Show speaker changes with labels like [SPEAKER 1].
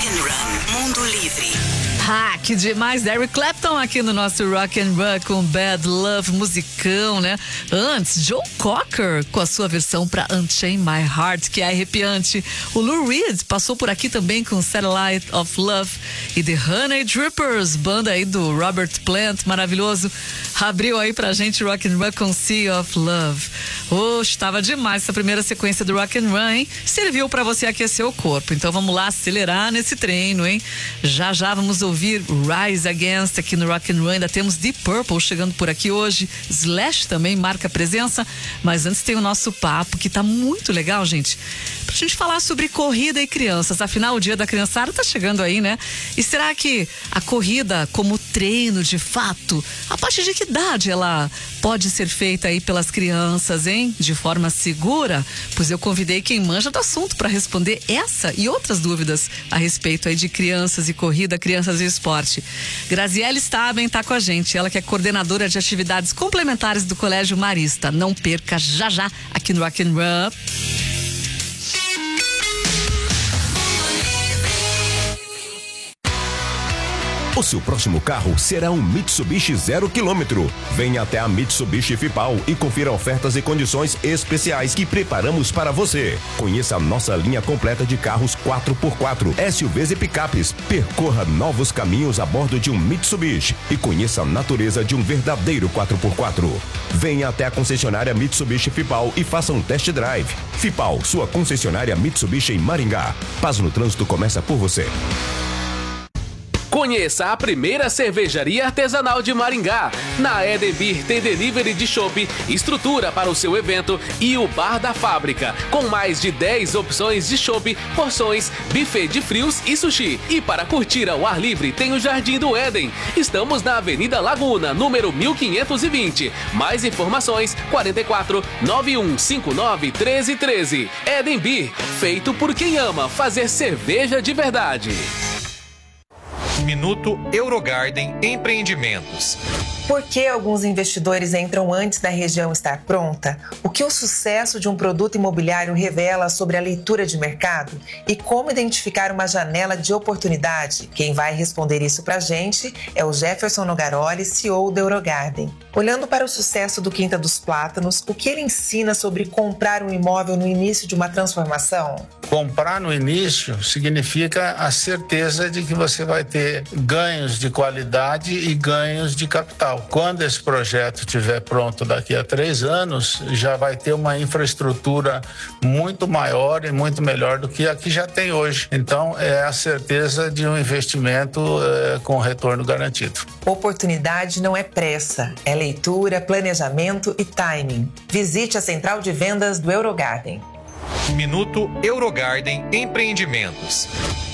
[SPEAKER 1] Rock and Run, Mundo Livre.
[SPEAKER 2] Ah, que demais, Eric Clapton aqui no nosso Rock and Roll com Bad Love, musicão, né? Antes, Joe Cocker com a sua versão para Unchain My Heart, que é arrepiante. O Lou Reed passou por aqui também com Satellite of Love. E The Honey Drippers, banda aí do Robert Plant, maravilhoso, abriu aí pra gente Rock and Roll com Sea of Love. Oxe, tava demais essa primeira sequência do Rock and Roll, hein? Serviu pra você aquecer o corpo. Então vamos lá acelerar nesse treino, hein? Já vamos ouvir Rise Against aqui no Rock and Roll. Ainda temos Deep Purple chegando por aqui hoje. Slash também marca presença. Mas antes tem o nosso papo, que tá muito legal, gente. Pra gente falar sobre corrida e crianças. Afinal, o Dia da Criançada tá chegando aí, né? E será que a corrida como treino de fato, a partir de que idade ela pode ser feita aí pelas crianças, hein? De forma segura? Pois eu convidei quem manja do assunto para responder essa e outras dúvidas a respeito aí de crianças e corrida, crianças e esporte. Graziele Staben tá com a gente, ela que é coordenadora de atividades complementares do Colégio Marista. Não perca já aqui no Rock and Roll.
[SPEAKER 3] O seu próximo carro será um Mitsubishi 0 km. Venha até a Mitsubishi Fipal e confira ofertas e condições especiais que preparamos para você. Conheça a nossa linha completa de carros 4x4, SUVs e picapes. Percorra novos caminhos a bordo de um Mitsubishi e conheça a natureza de um verdadeiro 4x4. Venha até a concessionária Mitsubishi Fipal e faça um test drive. Fipal, sua concessionária Mitsubishi em Maringá. Paz no Trânsito começa por você.
[SPEAKER 4] Conheça a primeira cervejaria artesanal de Maringá. Na Eden Beer tem delivery de chopp, estrutura para o seu evento e o bar da fábrica, com mais de 10 opções de chopp, porções, buffet de frios e sushi. E para curtir ao ar livre tem o Jardim do Éden. Estamos na Avenida Laguna, número 1520. Mais informações 44 9159 1313. Eden Beer, feito por quem ama fazer cerveja de verdade.
[SPEAKER 5] Minuto Eurogarden Empreendimentos.
[SPEAKER 6] Por que alguns investidores entram antes da região estar pronta? O que o sucesso de um produto imobiliário revela sobre a leitura de mercado? E como identificar uma janela de oportunidade? Quem vai responder isso pra gente é o Jefferson Nogaroli, CEO da Eurogarden. Olhando para o sucesso do Quinta dos Plátanos, o que ele ensina sobre comprar um imóvel no início de uma transformação?
[SPEAKER 7] Comprar no início significa a certeza de que você vai ter ganhos de qualidade e ganhos de capital. Quando esse projeto estiver pronto daqui a 3 anos, já vai ter uma infraestrutura muito maior e muito melhor do que a que já tem hoje. Então, é a certeza de um investimento com retorno garantido.
[SPEAKER 6] Oportunidade não é pressa, é leitura, planejamento e timing. Visite a central de vendas do Eurogarden.
[SPEAKER 5] Minuto Eurogarden Empreendimentos.